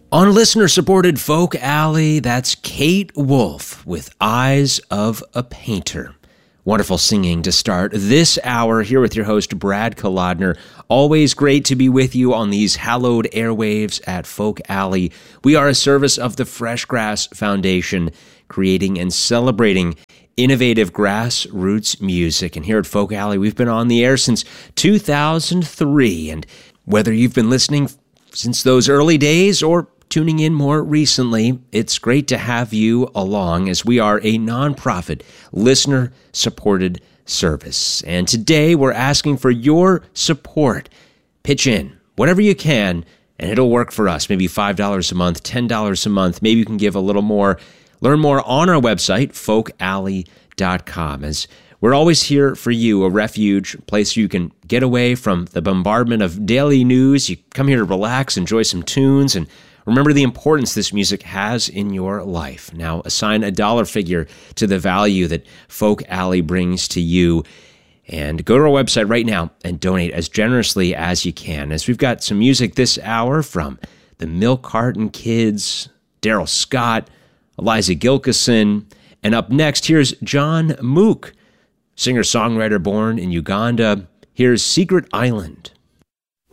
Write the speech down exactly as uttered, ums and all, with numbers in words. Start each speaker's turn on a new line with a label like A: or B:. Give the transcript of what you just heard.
A: On listener-supported Folk Alley, that's Kate Wolf with Eyes of a Painter. Wonderful singing to start this hour here with your host, Brad Kolodner. Always great to be with you on these hallowed airwaves at Folk Alley. We are a service of the Fresh Grass Foundation, creating and celebrating innovative grassroots music. And here at Folk Alley, we've been on the air since two thousand three. And whether you've been listening since those early days or tuning in more recently, it's great to have you along as we are a nonprofit, listener-supported service. And today we're asking for your support. Pitch in, whatever you can, and it'll work for us. Maybe five dollars a month, ten dollars a month. Maybe you can give a little more. Learn more on our website, folk alley dot com. As we're always here for you, a refuge, a place you can get away from the bombardment of daily news. You come here to relax, enjoy some tunes, and remember the importance this music has in your life. Now, assign a dollar figure to the value that Folk Alley brings to you. And go to our website right now and donate as generously as you can. As we've got some music this hour from the Milk Carton Kids, Daryl Scott, Eliza Gilkison, and up next, here's John Mook, singer-songwriter born in Uganda. Here's Secret Island.